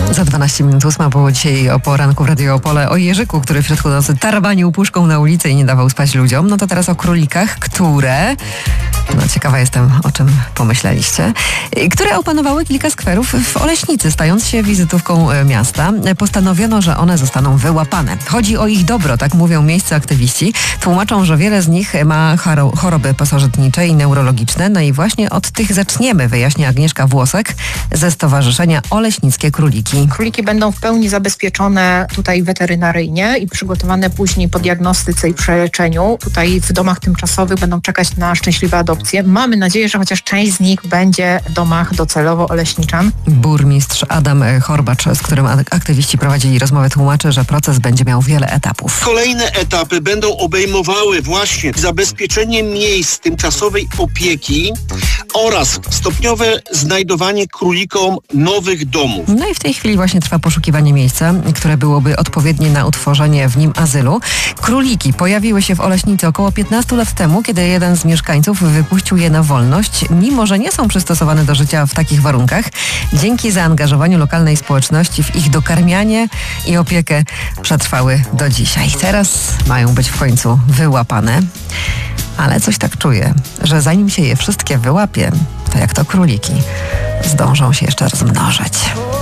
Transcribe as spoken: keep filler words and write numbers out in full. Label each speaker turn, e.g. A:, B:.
A: Za dwanaście minut ósma było dzisiaj o poranku w Radio Opole o jeżyku, który w środku nocy tarabanił puszką na ulicę i nie dawał spać ludziom. No to teraz o królikach, które... No ciekawa jestem, o czym pomyśleliście. Które opanowały kilka skwerów w Oleśnicy, stając się wizytówką miasta. Postanowiono, że one zostaną wyłapane. Chodzi o ich dobro, tak mówią miejscy aktywiści. Tłumaczą, że wiele z nich ma choroby pasożytnicze i neurologiczne. No i właśnie od tych zaczniemy, wyjaśnia Agnieszka Włosek ze Stowarzyszenia Oleśnickie Króliki.
B: Króliki będą w pełni zabezpieczone tutaj weterynaryjnie i przygotowane później po diagnostyce i przeleczeniu. Tutaj w domach tymczasowych będą czekać na szczęśliwe adopcje. Mamy nadzieję, że chociaż część z nich będzie w domach docelowo oleśniczan.
A: Burmistrz Adam Horbacz, z którym aktywiści prowadzili rozmowę, tłumaczy, że proces będzie miał wiele etapów.
C: Kolejne etapy będą obejmowały właśnie zabezpieczenie miejsc tymczasowej opieki oraz stopniowe znajdowanie królikom nowych domów.
A: No i w tej chwili właśnie trwa poszukiwanie miejsca, które byłoby odpowiednie na utworzenie w nim azylu. Króliki pojawiły się w Oleśnicy około piętnastu lat temu, kiedy jeden z mieszkańców wypuścił je na wolność, mimo że nie są przystosowane do życia w takich warunkach. Dzięki zaangażowaniu lokalnej społeczności w ich dokarmianie i opiekę przetrwały do dzisiaj. Teraz mają być w końcu wyłapane. Ale coś tak czuję, że zanim się je wszystkie wyłapie, to jak to króliki, zdążą się jeszcze rozmnożyć.